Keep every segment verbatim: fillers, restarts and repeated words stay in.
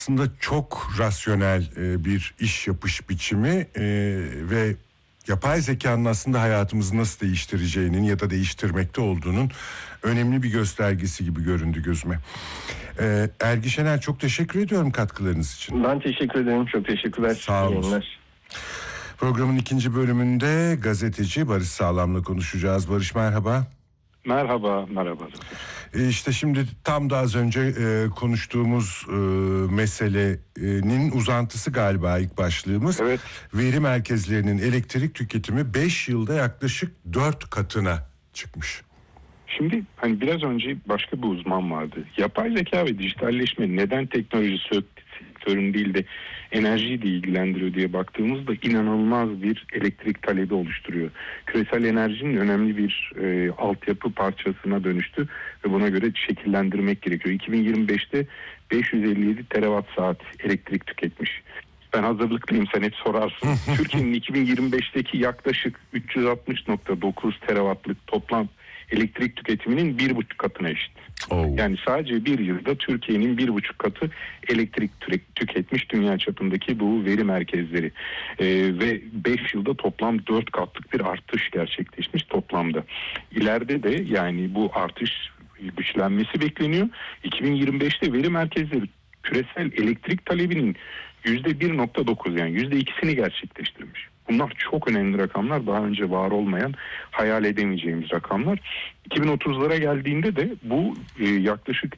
aslında çok rasyonel e, bir iş yapış biçimi e, ve yapay zekanın aslında hayatımızı nasıl değiştireceğinin ya da değiştirmekte olduğunun önemli bir göstergesi gibi göründü gözüme. E, Ergi Şener, çok teşekkür ediyorum katkılarınız için. Ben teşekkür ederim. Çok teşekkürler. Sağ olun. Programın ikinci bölümünde gazeteci Barış Sağlam'la konuşacağız. Barış, merhaba. Merhaba, merhaba. E işte şimdi tam da az önce e, konuştuğumuz e, meselenin uzantısı galiba ilk başlığımız. Evet. Veri merkezlerinin elektrik tüketimi beş yılda yaklaşık dört katına çıkmış. Şimdi hani biraz önce başka bir uzman vardı. Yapay zeka ve dijitalleşme neden teknoloji sektörünün değil de enerjiyi de ilgilendiriyor diye baktığımızda inanılmaz bir elektrik talebi oluşturuyor. Küresel enerjinin önemli bir e, altyapı parçasına dönüştü ve buna göre şekillendirmek gerekiyor. iki bin yirmi beşte beş yüz elli yedi terawatt saat elektrik tüketmiş. Ben hazırlıklıyım, sen hep sorarsın. Türkiye'nin iki bin yirmi beşteki yaklaşık üç yüz altmış nokta dokuz terawattlık toplam elektrik tüketiminin bir buçuk katına eşit. Oh. Yani sadece bir yılda Türkiye'nin bir buçuk katı elektrik tüketmiş dünya çapındaki bu veri merkezleri. Ee, ve beş yılda toplam dört katlık bir artış gerçekleşmiş toplamda. İleride de yani bu artış güçlenmesi bekleniyor. iki bin yirmi beşte veri merkezleri küresel elektrik talebinin yüzde bir nokta dokuz yani yüzde ikisini gerçekleştirmiş. Bunlar çok önemli rakamlar. Daha önce var olmayan, hayal edemeyeceğimiz rakamlar. iki bin otuzlara geldiğinde de bu e, yaklaşık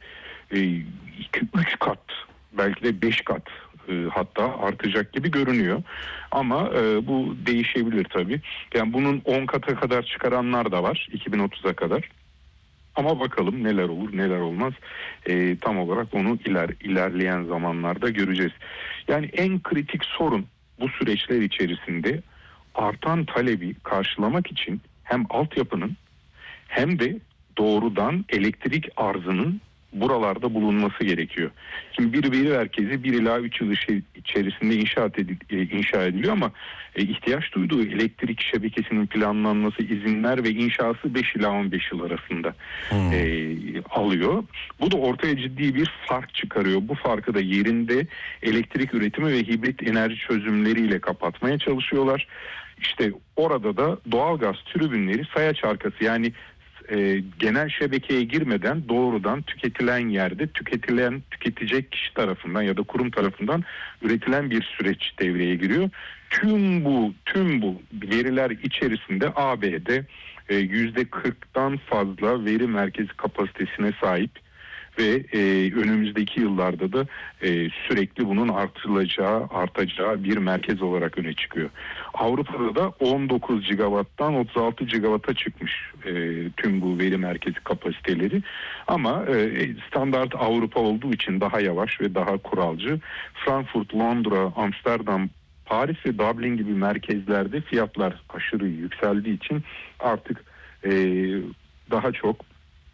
üç kat, belki de beş kat e, hatta artacak gibi görünüyor. Ama e, bu değişebilir tabii. Yani bunun on kata kadar çıkaranlar da var iki bin otuza kadar. Ama bakalım neler olur neler olmaz. E, tam olarak onu iler, ilerleyen zamanlarda göreceğiz. Yani en kritik sorun bu süreçler içerisinde artan talebi karşılamak için hem altyapının hem de doğrudan elektrik arzının buralarda bulunması gerekiyor. Şimdi bir veri merkezi bir ila üç yıl içerisinde inşaat edil, inşa ediliyor ama e, ihtiyaç duyduğu elektrik şebekesinin planlanması, izinler ve inşası beş ila on beş yıl arasında hmm. e, alıyor. Bu da ortaya ciddi bir fark çıkarıyor. Bu farkı da yerinde elektrik üretimi ve hibrit enerji çözümleriyle kapatmaya çalışıyorlar. İşte orada da doğalgaz tribünleri sayaç arkası, yani E, genel şebekeye girmeden doğrudan tüketilen yerde tüketilen tüketecek kişi tarafından ya da kurum tarafından üretilen bir süreç devreye giriyor. Tüm bu tüm bu veriler içerisinde A B D e, yüzde kırktan fazla veri merkezi kapasitesine sahip ve e, önümüzdeki yıllarda da e, sürekli bunun artılacağı, artacağı bir merkez olarak öne çıkıyor. Avrupa'da da on dokuz gigawatttan otuz altı gigawatta çıkmış e, tüm bu veri merkezi kapasiteleri. Ama e, standart Avrupa olduğu için daha yavaş ve daha kuralcı. Frankfurt, Londra, Amsterdam, Paris ve Dublin gibi merkezlerde fiyatlar aşırı yükseldiği için artık e, daha çok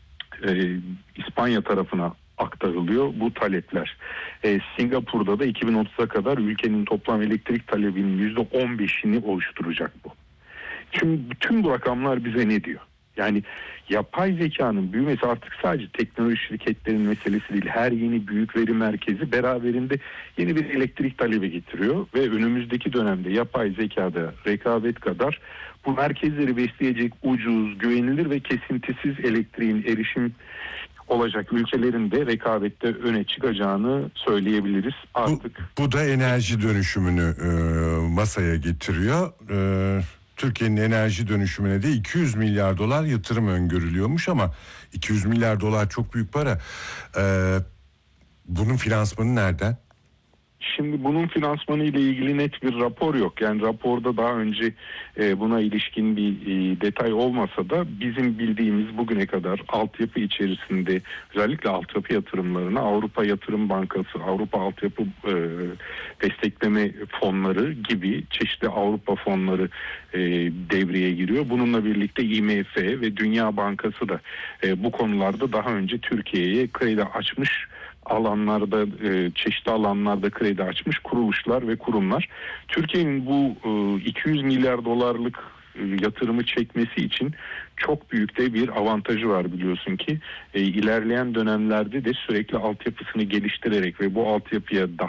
e, İspanya tarafına aktarılıyor bu talepler. E, Singapur'da da iki bin otuza kadar ülkenin toplam elektrik talebinin yüzde on beşini oluşturacak bu. Şimdi bütün bu rakamlar bize ne diyor? Yani yapay zekanın büyümesi artık sadece teknoloji şirketlerinin meselesi değil. Her yeni büyük veri merkezi beraberinde yeni bir elektrik talebi getiriyor ve önümüzdeki dönemde yapay zekada rekabet kadar bu merkezleri besleyecek ucuz, güvenilir ve kesintisiz elektriğin erişim olacak ülkelerin de rekabette öne çıkacağını söyleyebiliriz artık. Bu, bu da enerji dönüşümünü e, masaya getiriyor. E, Türkiye'nin enerji dönüşümüne de iki yüz milyar dolar yatırım öngörülüyormuş ama iki yüz milyar dolar çok büyük para. E, bunun finansmanı nereden? Şimdi bunun finansmanı ile ilgili net bir rapor yok. Yani raporda daha önce e, buna ilişkin bir e, detay olmasa da bizim bildiğimiz bugüne kadar altyapı içerisinde özellikle altyapı yatırımlarına Avrupa Yatırım Bankası, Avrupa Altyapı e, Destekleme Fonları gibi çeşitli Avrupa fonları e, devreye giriyor. Bununla birlikte I M F ve Dünya Bankası da e, bu konularda daha önce Türkiye'ye kredi açmış alanlarda, e, çeşitli alanlarda kredi açmış kuruluşlar ve kurumlar. Türkiye'nin bu e, iki yüz milyar dolarlık yatırımı çekmesi için çok büyük de bir avantajı var biliyorsun ki. E, ilerleyen dönemlerde de sürekli altyapısını geliştirerek ve bu altyapıya daha